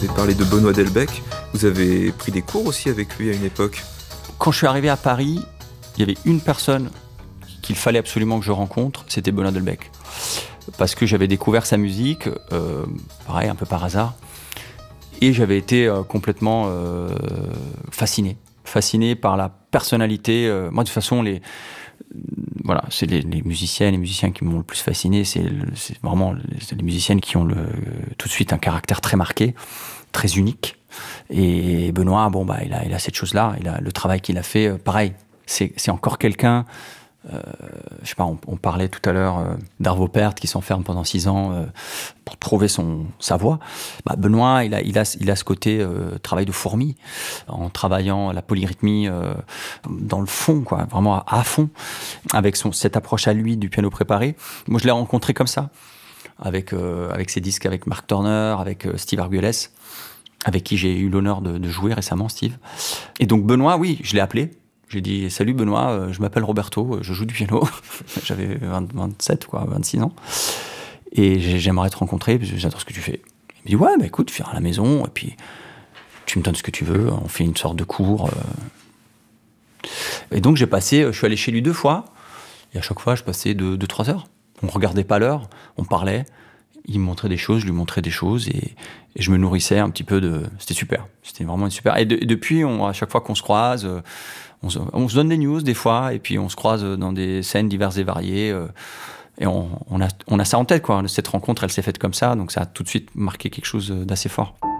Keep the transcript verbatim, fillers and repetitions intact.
avez parlé de Benoît Delbecq. Vous avez pris des cours aussi avec lui à une époque. Quand je suis arrivé à Paris, il y avait une personne qu'il fallait absolument que je rencontre, c'était Benoît Delbecq. Parce que j'avais découvert sa musique, euh, pareil, un peu par hasard, et j'avais été euh, complètement euh, fasciné. Fasciné par la personnalité. Euh, moi, de toute façon, les, voilà, c'est les, les musiciennes, les musiciens qui m'ont le plus fasciné, c'est, le, c'est vraiment les, les musiciennes qui ont le, tout de suite un caractère très marqué, très unique. Et Benoît, bon, bah, il a, il a cette chose-là, il a le travail qu'il a fait, euh, pareil, c'est, c'est encore quelqu'un. Euh, je sais pas, on, on parlait tout à l'heure euh, d'Arvo Pärt qui s'enferme pendant six ans euh, pour trouver son, sa voix. Bah, Benoît, il a, il, a, il a ce côté euh, travail de fourmi, en travaillant la polyrythmie euh, dans le fond, quoi, vraiment à, à fond, avec son, cette approche à lui du piano préparé. Moi, je l'ai rencontré comme ça, avec, euh, avec ses disques avec Mark Turner, avec euh, Steve Arguelles, avec qui j'ai eu l'honneur de, de jouer récemment, Steve. Et donc Benoît, oui, je l'ai appelé. J'ai dit « Salut Benoît, je m'appelle Roberto, je joue du piano. » J'avais vingt, vingt-sept, quoi, vingt-six ans. Et j'aimerais te rencontrer, parce que j'adore ce que tu fais. Il me dit « Ouais, bah écoute, viens à la maison, et puis tu me donnes ce que tu veux, on fait une sorte de cours. » Et donc j'ai passé, je suis allé chez lui deux fois, et à chaque fois je passais deux, deux trois heures. On ne regardait pas l'heure, on parlait, il me montrait des choses, je lui montrais des choses, et, et je me nourrissais un petit peu de... C'était super, c'était vraiment super. Et, de, et depuis, on, à chaque fois qu'on se croise... On se, on se donne des news des fois, et puis on se croise dans des scènes diverses et variées, euh, et on, on, a, on a ça en tête, quoi. Cette rencontre, elle s'est faite comme ça, donc ça a tout de suite marqué quelque chose d'assez fort.